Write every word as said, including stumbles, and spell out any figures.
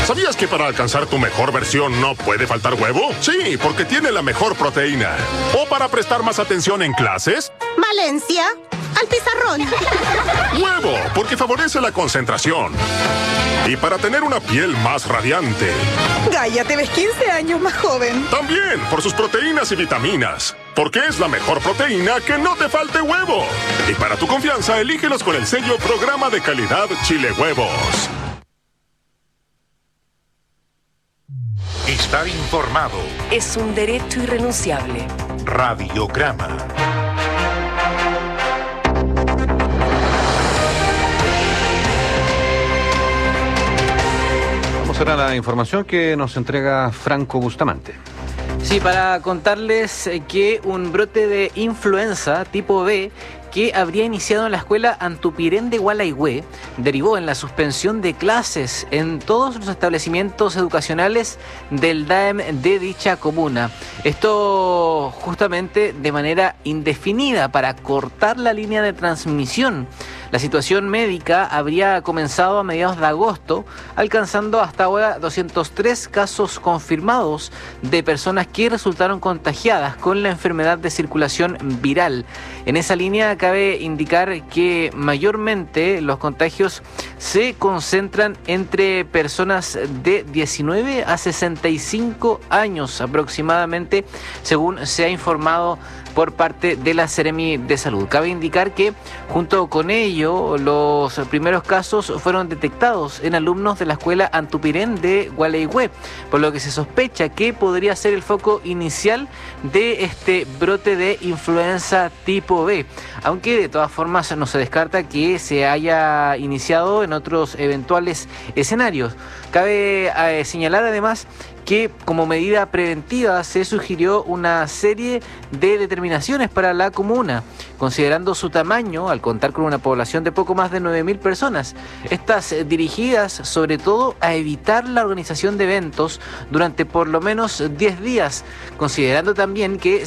¿Sabías que para alcanzar tu mejor versión no puede faltar huevo? Sí, porque tiene la mejor proteína. ¿O para prestar más atención en clases? Valencia, al pizarrón. Huevo, porque favorece la concentración. Y para tener una piel más radiante. Gaia, te ves quince años más joven. También por sus proteínas y vitaminas. Porque es la mejor proteína que no te falte huevo. Y para tu confianza, elígelos con el sello Programa de Calidad Chile Huevos. Estar informado es un derecho irrenunciable. Radiograma. Vamos ahora a la información que nos entrega Franco Bustamante. Sí, para contarles que un brote de influenza tipo B que habría iniciado en la escuela Antupirén de Gualaihue derivó en la suspensión de clases en todos los establecimientos educacionales del D A E M de dicha comuna. Esto justamente de manera indefinida para cortar la línea de transmisión. La situación médica habría comenzado a mediados de agosto, alcanzando hasta ahora doscientos tres casos confirmados de personas que resultaron contagiadas con la enfermedad de circulación viral. En esa línea cabe indicar que mayormente los contagios se concentran entre personas de diecinueve a sesenta y cinco años aproximadamente, según se ha informado por parte de la Seremi de Salud. Cabe indicar que junto con ello los primeros casos fueron detectados en alumnos de la escuela Antupirén de Gualeihue, por lo que se sospecha que podría ser el foco inicial de este brote de influenza tipo B, aunque de todas formas no se descarta que se haya iniciado en otros eventuales escenarios. Cabe eh, señalar además que como medida preventiva se sugirió una serie de determinaciones para la comuna, considerando su tamaño al contar con una población de poco más de nueve mil personas. Estas eh, dirigidas sobre todo a evitar la organización de eventos durante por lo menos diez días, considerando también que